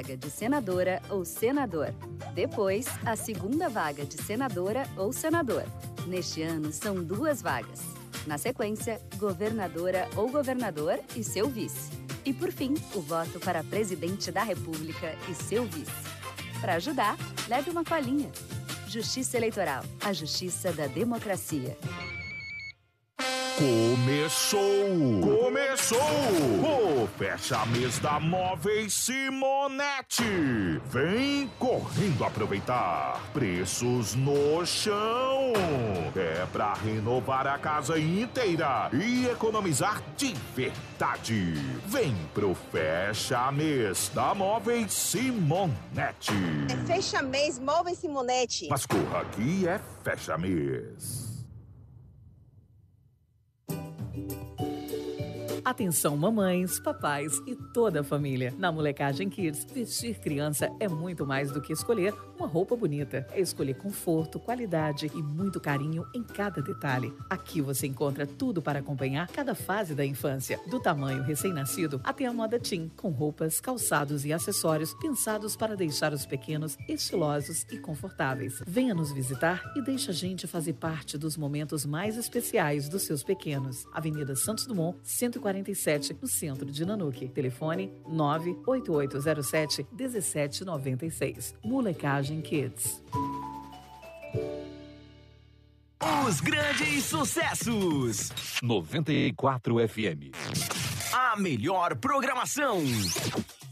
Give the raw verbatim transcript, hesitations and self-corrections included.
vaga de senadora ou senador. Depois, a segunda vaga de senadora ou senador. Neste ano, são duas vagas. Na sequência, governadora ou governador e seu vice. E, por fim, o voto para presidente da República e seu vice. Para ajudar, leve uma colinha. Justiça Eleitoral, a justiça da democracia. Começou! Começou! O Fecha Mês da Móveis Simonetti. Vem correndo aproveitar. Preços no chão. É pra renovar a casa inteira e economizar de verdade. Vem pro Fecha Mês da Móveis Simonetti. É Fecha Mês Móveis Simonetti. Mas corra, aqui é Fecha Mês. Atenção mamães, papais e toda a família. Na Molecagem Kids, vestir criança é muito mais do que escolher uma roupa bonita. É escolher conforto, qualidade e muito carinho em cada detalhe. Aqui você encontra tudo para acompanhar cada fase da infância, do tamanho recém-nascido até a moda teen, com roupas, calçados e acessórios pensados para deixar os pequenos estilosos e confortáveis. Venha nos visitar e deixe a gente fazer parte dos momentos mais especiais dos seus pequenos. Avenida Santos Dumont, cento e quarenta e sete, no centro de Nanuque. Telefone nove oito oito zero sete um sete nove seis. Molecagem Kids. Os grandes sucessos. noventa e quatro F M. A melhor programação.